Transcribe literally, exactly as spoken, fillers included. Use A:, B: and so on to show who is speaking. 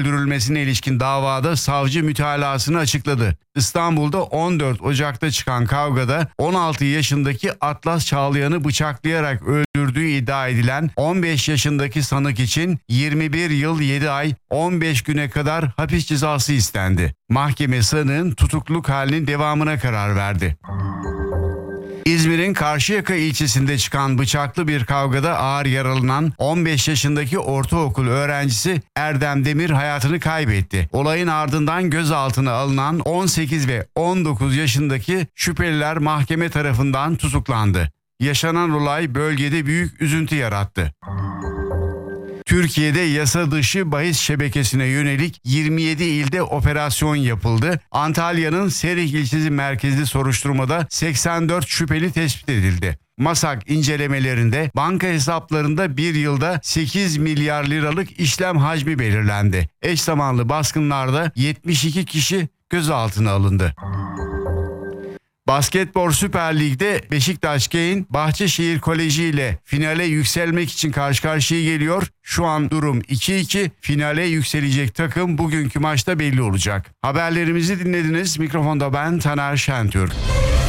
A: öldürülmesine ilişkin davada savcı mütalasını açıkladı. İstanbul'da on dört Ocak'ta çıkan kavgada on altı yaşındaki Atlas Çağlayan'ı bıçaklayarak öldürdüğü iddia edilen on beş yaşındaki sanık için yirmi bir yıl yedi ay on beş güne kadar hapis cezası istendi. Mahkeme sanığın tutukluluk halinin devamına karar verdi. İzmir'in Karşıyaka ilçesinde çıkan bıçaklı bir kavgada ağır yaralanan on beş yaşındaki ortaokul öğrencisi Erdem Demir hayatını kaybetti. Olayın ardından gözaltına alınan on sekiz ve on dokuz yaşındaki şüpheliler mahkeme tarafından tutuklandı. Yaşanan olay bölgede büyük üzüntü yarattı. Türkiye'de yasa dışı bahis şebekesine yönelik yirmi yedi ilde operasyon yapıldı. Antalya'nın Serih ilçesi merkezli soruşturmada seksen dört şüpheli tespit edildi. MASAK incelemelerinde banka hesaplarında bir yılda sekiz milyar liralık işlem hacmi belirlendi. Eş zamanlı baskınlarda yetmiş iki kişi gözaltına alındı. Basketbol Süper Lig'de Beşiktaş Gain Bahçeşehir Koleji ile finale yükselmek için karşı karşıya geliyor. Şu an durum iki iki. Finale yükselecek takım bugünkü maçta belli olacak. Haberlerimizi dinlediniz. Mikrofonda ben Taner Şentürk.